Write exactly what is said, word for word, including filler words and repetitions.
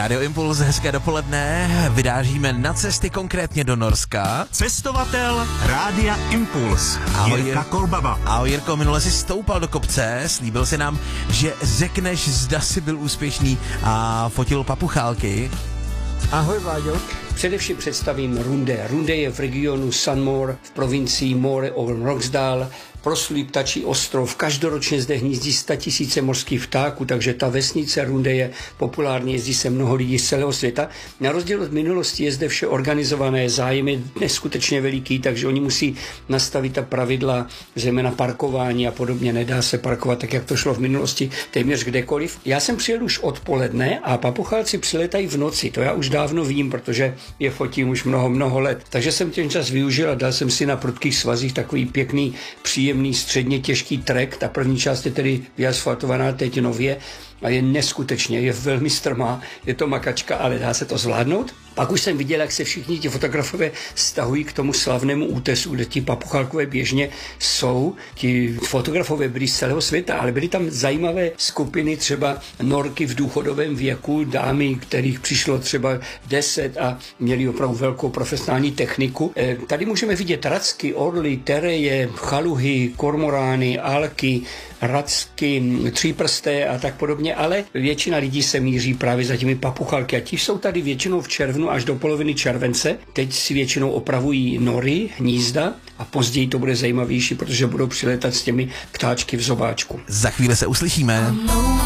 Rádio Impuls, hezké dopoledne, vydážíme na cesty konkrétně do Norska. Cestovatel Rádia Impuls, Ahoj, Jirka Kolbaba. Ahoj Jirko, minule si stoupal do kopce, slíbil si nám, že řekneš, zda si byl úspěšný a fotil papuchálky. Ahoj Váďo. Především představím Runde. Runde je v regionu Sunmore v provincii More over Roxdal, proslulý ptačí ostrov. Každoročně zde hnízdí statisíce mořských ptáků, takže ta vesnice Runde je populární, jezdí se mnoho lidí z celého světa. Na rozdíl od minulosti je zde vše organizované, zájem je neskutečně veliký, takže oni musí nastavit ta pravidla, zejména parkování a podobně. Nedá se parkovat tak, jak to šlo v minulosti, téměř kdekoliv. Já jsem přijel už odpoledne a papuchálci přiletají v noci. To já už dávno vím, protože je fotím už mnoho, mnoho let. Takže jsem ten čas využil a dal jsem si na prudkých svazích takový pěkný, příjemný, středně těžký trek. Ta první část je tedy vyasfaltovaná teď nově a je neskutečně, je velmi strmá, je to makačka, ale dá se to zvládnout. Pak už jsem viděl, jak se všichni ti fotografové stahují k tomu slavnému útesu, kde ti papuchálkové běžně jsou. Ti fotografové byli z celého světa, ale byly tam zajímavé skupiny, třeba norky v důchodovém věku, dámy, kterých přišlo třeba deset a měli opravdu velkou profesionální techniku. Tady můžeme vidět racky, orly, tereje, chaluhy, kormorány, alky, racky, tříprsté a tak podobně, ale většina lidí se míří právě za těmi papuchálky a ti jsou tady většinou v červnu až do poloviny července. Teď si většinou opravují nory, hnízda a později to bude zajímavější, protože budou přiletat s těmi ptáčky v zobáčku. Za chvíli se uslyšíme.